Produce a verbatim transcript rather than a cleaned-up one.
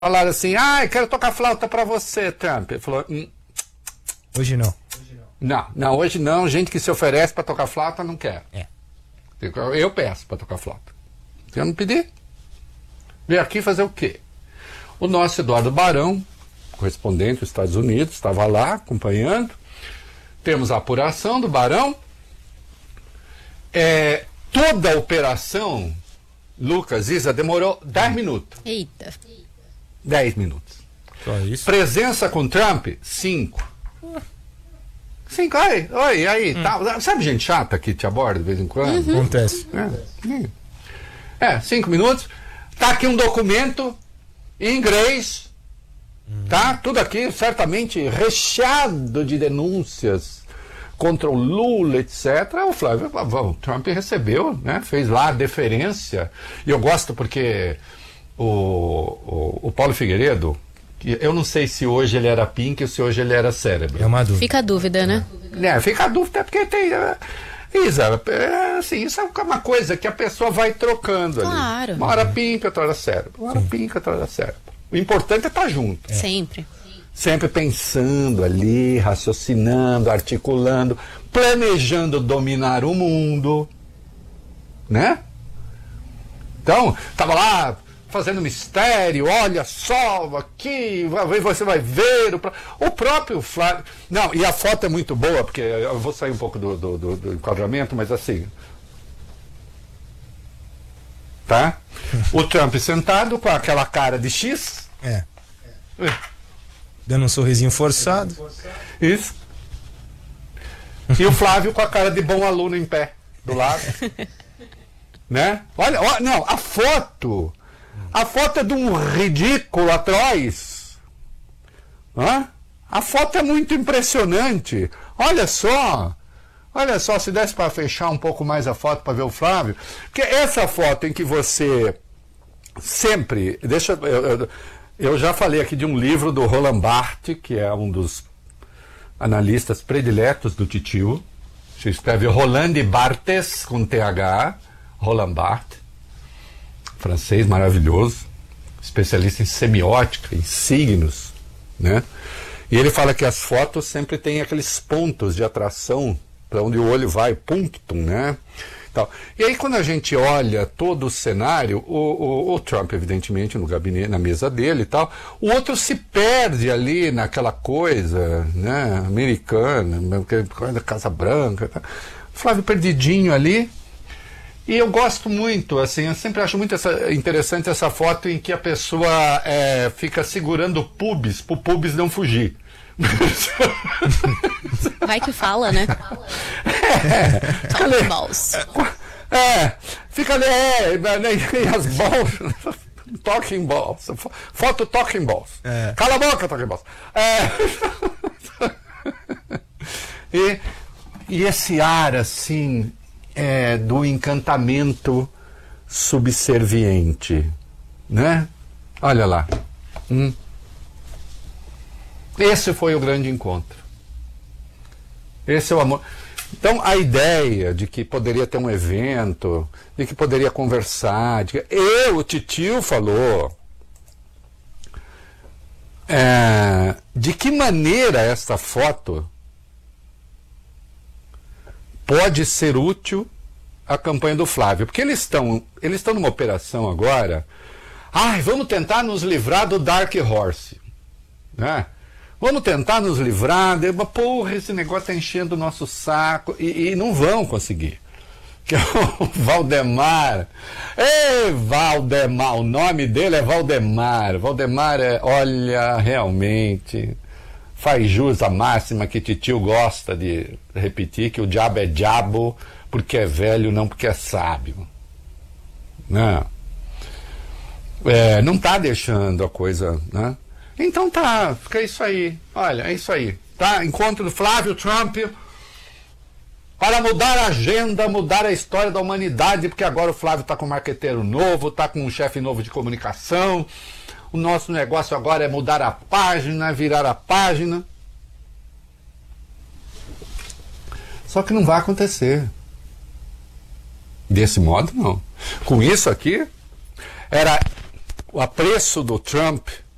Falaram assim, ah, eu quero tocar flauta pra você, Trump. Ele falou, hum, hoje não. não, não, hoje não, gente que se oferece pra tocar flauta não quer. É. Eu peço pra tocar flauta. Se eu não pedir, veio aqui fazer o quê? O nosso Eduardo Barão, correspondente dos Estados Unidos, estava lá acompanhando. Temos a apuração do Barão. É, toda a operação, Lucas, Isa, demorou dez minutos. Eita. dez minutos. Só isso? Presença com Trump, cinco. Cinco, oi, oi, aí, hum. tá. Sabe gente chata que te aborda de vez em quando? Uhum. Acontece. É. é, cinco minutos. Tá aqui um documento em inglês. Hum. Tá? Tudo aqui certamente recheado de denúncias contra o Lula, etcétera. O Flávio, o Trump recebeu, né? Fez lá a deferência. E eu gosto porque o, o, o Paulo Figueiredo, eu não sei se hoje ele era Pink ou se hoje ele era Cérebro. É uma dúvida. Fica a dúvida, né? É, fica a dúvida porque tem... Uh, Isa, é, assim, isso é uma coisa que a pessoa vai trocando claro. ali. Uma hora Pink, outra hora Cérebro. Uma hora Sim. Pink, outra hora Cérebro. O importante é estar junto. É. Sempre. Sempre pensando ali, raciocinando, articulando, planejando dominar o mundo. Né? Então, estava lá... fazendo mistério, olha só, aqui, você vai ver. O, o próprio Flávio. Não, e a foto é muito boa, porque eu vou sair um pouco do, do, do, do enquadramento, mas assim. Tá? O Trump sentado com aquela cara de X. É. Dando um sorrisinho forçado. Isso. E o Flávio com a cara de bom aluno em pé, do lado. Né? Olha, olha, não, a foto. A foto é de um ridículo atroz. Hã? A foto é muito impressionante. Olha só. Olha só, se desse para fechar um pouco mais a foto para ver o Flávio. Porque essa foto em que você sempre... Deixa, eu, eu, eu já falei aqui de um livro do Roland Barthes, que é um dos analistas prediletos do Titio. Se escreve Roland Barthes, com T H, Roland Barthes. Francês maravilhoso, especialista em semiótica, em signos, né? E ele fala que as fotos sempre têm aqueles pontos de atração para onde o olho vai, punctum, né? Tal. E aí quando a gente olha todo o cenário, o, o, o Trump, evidentemente, no gabinete, na mesa dele e tal, o outro se perde ali naquela coisa, né, americana, coisa da Casa Branca, tá? Flávio perdidinho ali. E eu gosto muito, assim, eu sempre acho muito essa, interessante essa foto em que a pessoa é, fica segurando o pubis, pro pubis não fugir. Vai que fala, né? É, Talking balls. É, fica ali, é, e as balls, talking balls, foto talking balls. É. Cala a boca, talking balls. É. E, e esse ar, assim... É, do encantamento subserviente, né? Olha lá. Hum. Esse foi o grande encontro. Esse é o amor. Então, a ideia de que poderia ter um evento, de que poderia conversar, de que... eu, o Titio falou, é, de que maneira esta foto pode ser útil à campanha do Flávio. Porque eles estão eles estão numa operação agora. Ai, vamos tentar nos livrar do Dark Horse. Né? Vamos tentar nos livrar. De, porra, esse negócio está enchendo o nosso saco. E, e não vão conseguir. Que é o Valdemar. Ei, Valdemar. O nome dele é Valdemar. Valdemar é, olha, realmente... faz jus à máxima que Titio gosta de repetir, que o diabo é diabo porque é velho, não porque é sábio. Não. É, não está deixando a coisa, né? Então tá, fica isso aí. Olha, é isso aí. Tá? Encontro do Flávio Trump para mudar a agenda, mudar a história da humanidade, porque agora o Flávio está com um marqueteiro novo, está com um chefe novo de comunicação. O nosso negócio agora é mudar a página, virar a página. Só que não vai acontecer. Desse modo, não. Com isso aqui, era o apreço do Trump